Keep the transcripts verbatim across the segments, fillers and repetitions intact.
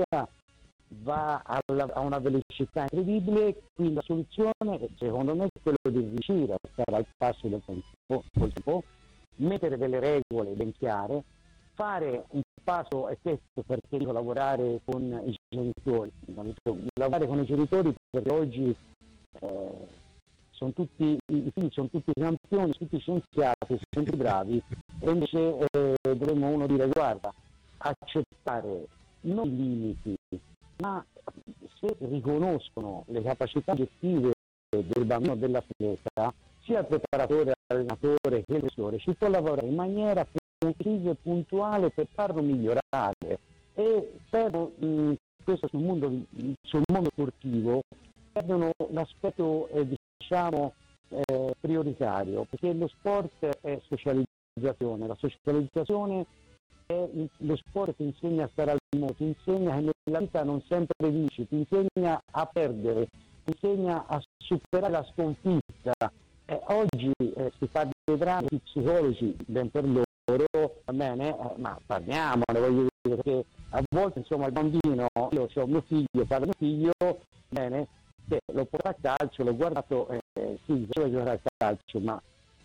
va alla, a una velocità incredibile, quindi la soluzione secondo me è quella di riuscire a stare al passo del tempo, col tempo, mettere delle regole ben chiare, fare un passo, e questo perché dico lavorare con i genitori, lavorare con i genitori perché oggi eh, sono tutti, i figli sono tutti campioni, tutti scienziati, sono tutti bravi, e invece eh, dovremmo uno dire guarda, accettare non i limiti, ma se riconoscono le capacità oggettive del bambino, dell'atleta, sia il preparatore, l'allenatore che il professore, ci può lavorare in maniera precisa e puntuale per farlo migliorare. E per mh, questo sul mondo, sul mondo sportivo perdono l'aspetto eh, diciamo eh, prioritario, perché lo sport è socializzazione, la socializzazione è lo sport ti insegna a stare al mondo, ti insegna che nella vita non sempre vinci, ti insegna a perdere, ti insegna a superare la sconfitta. Eh, oggi eh, si fa dei drammi, i psicologi, ben per loro, va bene, eh, ma parliamone, voglio dire, perché a volte insomma il bambino, io ho mio figlio, parlo mio figlio, bene, che l'ho portato a calcio, l'ho guardato, eh, sì, faceva giocare a calcio, ma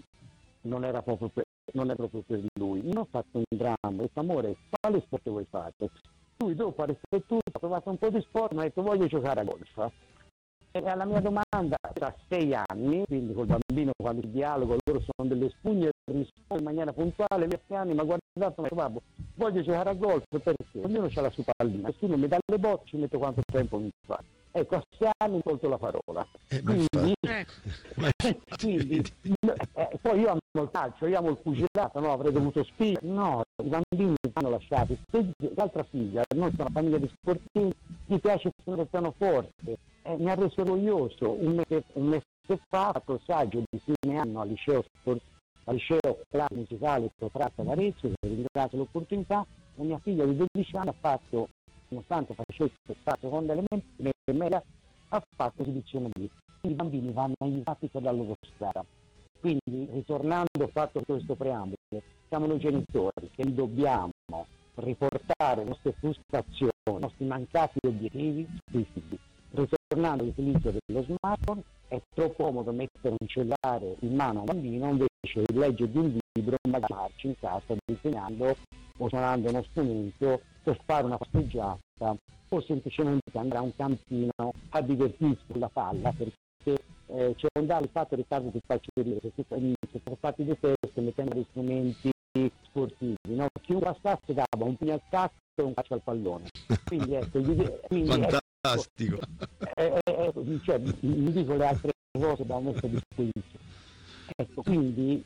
non era proprio per, non è proprio per lui. Io ho fatto un dramma, ho detto amore, quale sport vuoi fare? Lui dopo ha rispettuto, ha provato un po' di sport, mi ha detto voglio giocare a golf. E alla mia domanda, tra sei anni, quindi col bambino quando il dialogo, loro sono delle spugne e risponde in maniera puntuale, gli anni mi ha guardato e mi ha detto babbo, voglio giocare a golf perché ognuno ha la sua pallina, nessuno mi dà le botte, ci metto quanto tempo mi fa. Ecco, a sei anni ho tolto la parola. Eh, quindi, infatti, quindi eh, poi io amo il calcio, io amo il pugilato, no, avrei dovuto spingere. No, i bambini vanno lasciati. L'altra figlia, noi siamo una famiglia di sportivi, mi piace il pianoforte, eh, mi ha reso orgoglioso. Un mese, un mese fa ho fatto il saggio di fine anno al liceo, al liceo classe musicale Protratta d'Arezzo, che ringrazio l'opportunità, e mia figlia di dodici anni ha fatto, nonostante facesse la seconda elementare, ha fatto esibizione B. I bambini vanno aiutati per la loro strada. Quindi, ritornando al fatto di questo preambolo, siamo noi genitori che dobbiamo riportare le nostre frustrazioni, i nostri mancati obiettivi sui figli. Ritornando all'utilizzo dello smartphone, è troppo comodo mettere un cellulare in mano a un bambino invece di leggere di un libro, magari in casa disegnando o suonando uno strumento, per fare una passeggiata o semplicemente andare a un campino a divertirsi con la palla, perché eh, c'è un dato il fatto, Riccardo, ti faccio dire che si sono fatti dei test mettendo dei strumenti sportivi, no? Chiunque passasse dava un pugno al sacco e un calcio al pallone, quindi ecco, quindi, fantastico, ecco, eh, eh, eh, cioè, mi dico le altre cose da mettere a disposizione. Ecco, quindi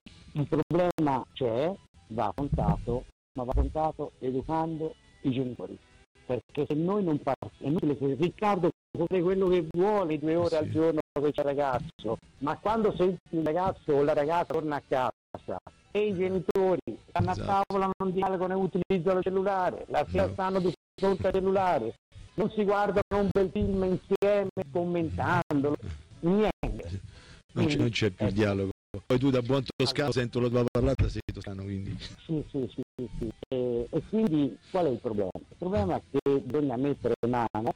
il problema c'è, va affrontato, ma va affrontato educando i genitori, perché se noi non partiamo, è inutile che Riccardo vuole quello che vuole due ore sì. al giorno che c'è il ragazzo, ma quando sei il ragazzo o la ragazza torna a casa e i genitori stanno esatto. a tavola, non dialogano e utilizzano il cellulare, la sera stanno di fronte al cellulare, non si guardano un bel film insieme commentandolo, niente. Non c'è, non c'è più ecco. dialogo. Poi tu da buon toscano allora, sento la tua parlata, sei toscano, quindi. Sì, sì, sì, sì, sì. E, e quindi qual è il problema? Il problema è che bisogna mettere mano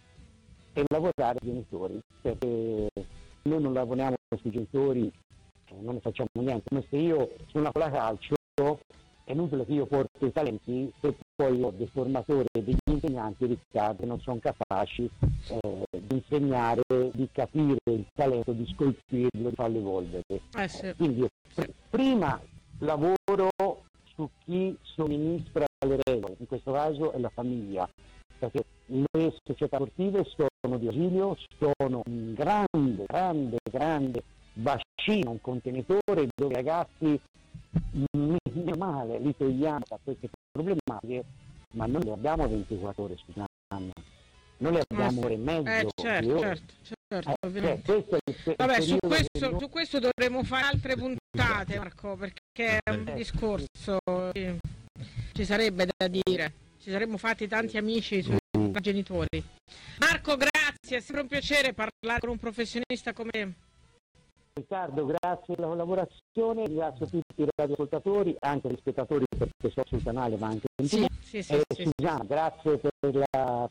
e lavorare i genitori, perché noi non lavoriamo sui genitori, non ne facciamo niente, come se io su una palla calcio è inutile che io porto i talenti se poi ho dei formatori e degli insegnanti, Riccardo, non sono capaci eh, di insegnare, di capire il talento, di scolpirlo, di farlo evolvere. Eh sì. Quindi io pr- prima lavoro su chi somministra le regole, in questo caso è la famiglia, perché le società sportive sono di ausilio, sono un grande, grande, grande bacino, un contenitore dove i ragazzi meno male li togliamo da queste problematiche, ma noi le abbiamo ventiquattro ore su un anno, noi le abbiamo ore e mezzo. Eh, certo, ore. certo, certo, eh, ovviamente. Cioè, il, il Vabbè, su questo, non... su questo dovremo fare altre puntate, Marco, perché è un discorso, ci sarebbe da dire, ci saremmo fatti tanti amici sui genitori. Marco, grazie, è sempre un piacere parlare con un professionista come te. Riccardo, grazie per la collaborazione, ringrazio tutti i radioascoltatori, anche gli spettatori perché sono sul canale ma anche in sì, sì, sì, eh, sì, Susanna, sì. grazie per la